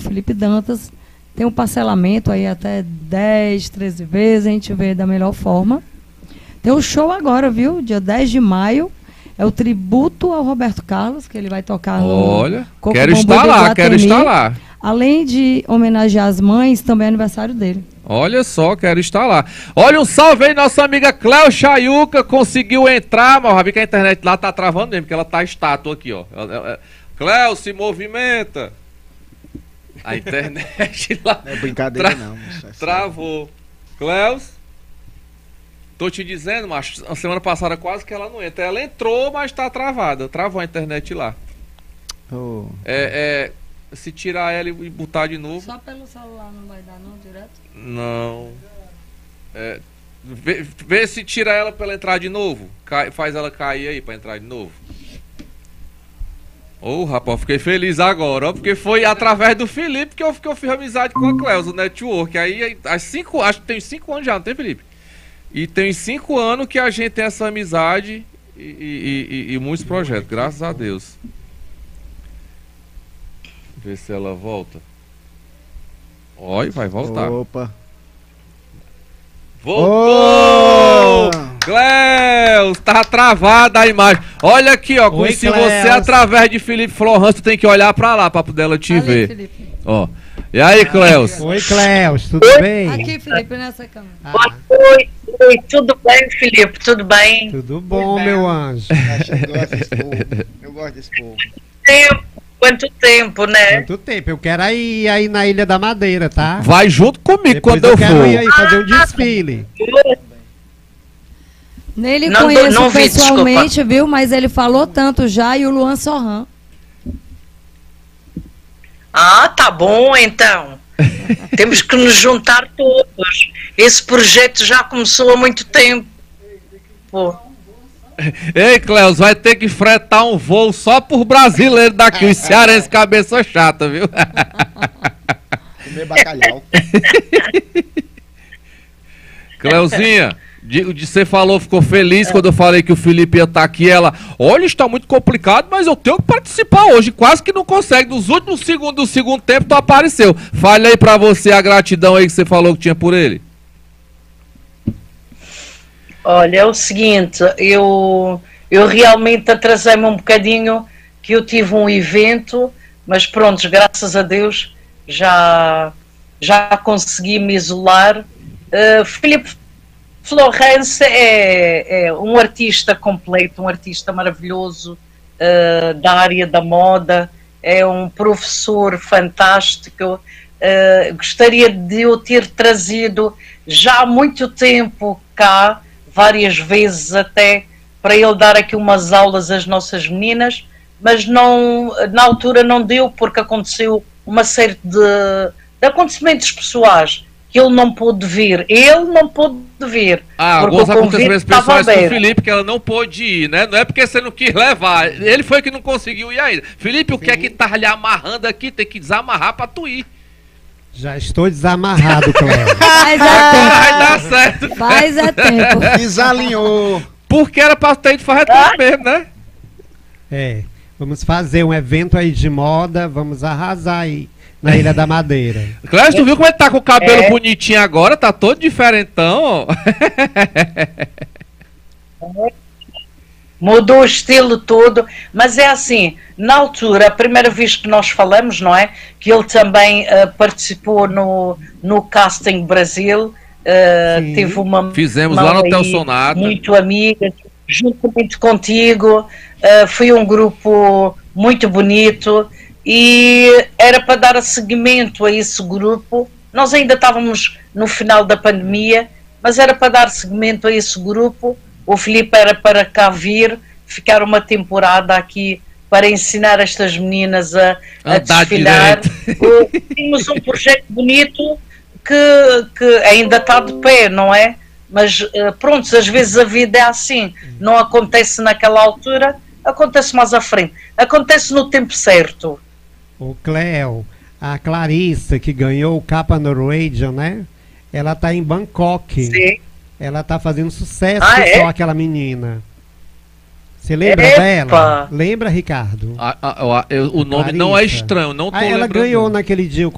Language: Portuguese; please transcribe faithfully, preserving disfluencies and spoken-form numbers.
Felipe Dantas. Tem um parcelamento aí até dez, treze vezes, a gente vê da melhor forma. Tem um show agora, viu? Dia dez de maio. É o tributo ao Roberto Carlos, que ele vai tocar no Olha, Coco quero Bambu estar de lá, Iguatemi. quero estar lá. Além de homenagear as mães, também é aniversário dele. Olha só, quero estar lá. Olha, um salve aí, nossa amiga Cléo Chayuca, conseguiu entrar, mas eu vi que a internet lá tá travando mesmo, porque ela tá estátua aqui, ó. Cléo, se movimenta. A internet lá... Não é brincadeira tra não. É travou. Cléus, tô te dizendo, macho, a semana passada quase que ela não entra. Ela entrou, mas tá travada. Travou a internet lá. Oh. É, é, se tirar ela e botar de novo... Só pelo celular não vai dar não, direto? Não. É, vê, vê se tira ela pra ela entrar de novo. Cai, faz ela cair aí pra entrar de novo. Ô, oh, rapaz, fiquei feliz agora, ó, porque foi através do Felipe que eu, que eu fiz amizade com a Cleusa, o network. Aí, há cinco, acho que tem cinco anos já, não tem, Felipe? E tem cinco anos que a gente tem essa amizade e, e, e, e muitos projetos, graças a Deus. Ver se ela volta. Olha, vai voltar. Opa. Voltou! Oh! Cléus, tá travada a imagem. Olha aqui, ó. Oi, se Cléus. você, através de Felipe Florence, tem que olhar pra lá pra poder ela te Ali, ver. Felipe. Ó. E aí, Cléus? Oi, Cléus, tudo bem? Aqui, Felipe, nessa câmera. Ah, Oi, oi, tudo bem, Felipe? Tudo bem? tudo bom, meu anjo? Eu gosto desse povo. Eu gosto desse povo. Tempo, quanto tempo, né? Quanto tempo? Eu quero ir aí na Ilha da Madeira, tá? Vai junto comigo Depois quando eu eu quero for. ir aí fazer um desfile. Nele Não conheço dou- não vi, pessoalmente, viu? Mas ele falou tanto já, e o Luan Sorran. Ah, tá bom, então. Temos que nos juntar todos. Esse projeto já começou há muito tempo. Pô. Ei, Cléus, vai ter que fretar um voo só por brasileiro daqui. Os cearenses cabeça chata, viu? Comer bacalhau. Cleuzinha, de, de você falou, ficou feliz quando eu falei que o Felipe ia estar aqui. Ela, olha, está muito complicado, mas eu tenho que participar hoje. Quase que não consegue. Nos últimos segundos do segundo tempo, tu apareceu. Fale aí pra você a gratidão aí que você falou que tinha por ele. Olha, é o seguinte, eu, eu realmente atrasei-me um bocadinho, que eu tive um evento, mas pronto, graças a Deus já, já consegui me isolar. Uh, Felipe Florence é, é um artista completo, um artista maravilhoso uh, da área da moda, é um professor fantástico. Uh, gostaria de eu ter trazido já há muito tempo cá, várias vezes até, para ele dar aqui umas aulas às nossas meninas, mas não, na altura não deu, porque aconteceu uma série de, de acontecimentos pessoais que ele não pôde vir. Ele não pôde vir. Ah, alguns acontecimentos pessoais com o Felipe, que ela não pôde ir, né? Não é porque você não quis levar. Ele foi que não conseguiu ir ainda. Felipe, o que é que tá lhe amarrando aqui? Tem que desamarrar pra tu ir. Já estou desamarrado, Cléus. Faz é Vai dar tempo. certo. Faz é tempo. Desalinhou. Porque era pra ter ido fazer tudo mesmo, né? É, vamos fazer um evento aí de moda, vamos arrasar aí na Ilha da Madeira. Cléus, tu viu como ele tá com o cabelo É. bonitinho agora? Tá todo diferentão, ó. Mudou o estilo todo, mas é assim, na altura, a primeira vez que nós falamos, não é? Que ele também uh, participou no, no Casting Brasil, uh, teve uma Fizemos uma lá no aí Hotel Sonata. muito amiga, juntamente contigo, uh, foi um grupo muito bonito e era para dar seguimento a esse grupo. Nós ainda estávamos no final da pandemia, mas era para dar seguimento a esse grupo. O Filipe era para cá vir, ficar uma temporada aqui para ensinar estas meninas a, a Andar desfilar. Uh, Tínhamos um projeto bonito que, que ainda está de pé, não é? Mas uh, pronto, às vezes a vida é assim. Não acontece naquela altura, acontece mais à frente. Acontece no tempo certo. O Cléo, a Clarissa, que ganhou o Capa Norwegian, né? Ela tá em Bangkok. Sim. Ela tá fazendo sucesso Ah, com é? só aquela menina. Você lembra Epa! dela? Lembra, Ricardo? A- a- a- eu- o nome não é Clarissa. estranho, não tô Ah, ela lembrando. ganhou naquele dia o